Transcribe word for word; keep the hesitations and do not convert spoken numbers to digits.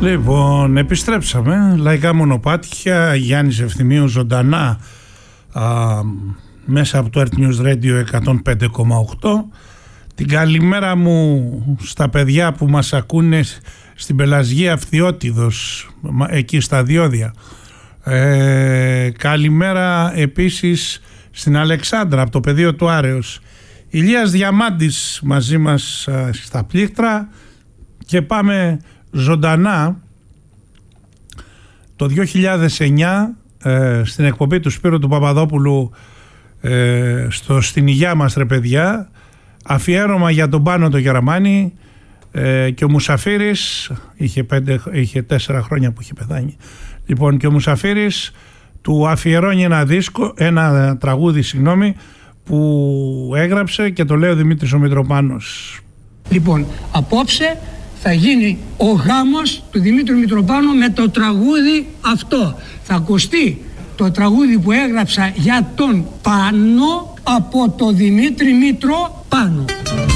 Λοιπόν, επιστρέψαμε. Λαϊκά μονοπάτια, Γιάννης Ευθυμίου ζωντανά α, μέσα από το Earth News Radio εκατόν πέντε κόμμα οκτώ. Την καλημέρα μου στα παιδιά που μας ακούνε στην Πελασγία Φθιώτιδος, εκεί στα Διόδια. Ε, καλημέρα επίσης στην Αλεξάνδρα από το πεδίο του Άρεος. Ηλίας Διαμάντης μαζί μας α, στα πλήκτρα. Και πάμε ζωντανά το δύο χιλιάδες εννιά ε, στην εκπομπή του Σπύρου του Παπαδόπουλου ε, στο «Στην υγειά μας ρε παιδιά», αφιέρωμα για τον Πάνο το Γεραμάνη, ε, και ο Μουσαφίρης είχε, πέντε, είχε τέσσερα χρόνια που είχε πεθάνει. Λοιπόν, και ο Μουσαφίρης του αφιερώνει ένα δίσκο, ένα τραγούδι συγγνώμη, που έγραψε και το λέει ο Δημήτρης ο Μητροπάνος. Λοιπόν, απόψε θα γίνει ο γάμος του Δημήτρου Μητροπάνου με το τραγούδι αυτό. Θα ακουστεί το τραγούδι που έγραψα για τον Πάνο από το Δημήτρη Μητροπάνο.